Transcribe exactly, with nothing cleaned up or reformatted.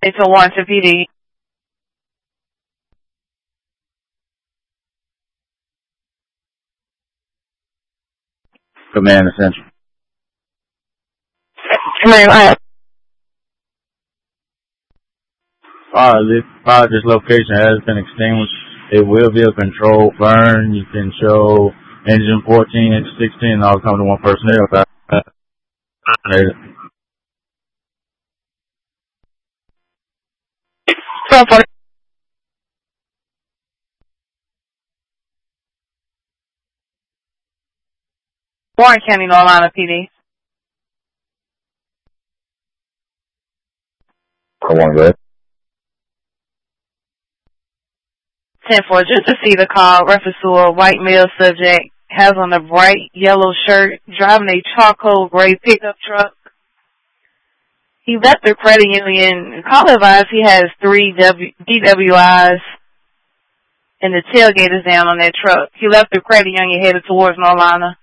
It's a Warrenton P D. Command Essential. Command, Fire, this fire, this location has been extinguished. It will be a controlled burn. You can show engine fourteen, engine sixteen, and all come to one personnel. Warren County, North Carolina P D. I want to go ahead. ten four, just to see the call, reference to a white male subject, has on a bright yellow shirt, driving a charcoal gray pickup truck. He left the credit union. Call advised he has three w, D W Is, and the tailgate is down on that truck. He left the credit union headed towards North Carolina.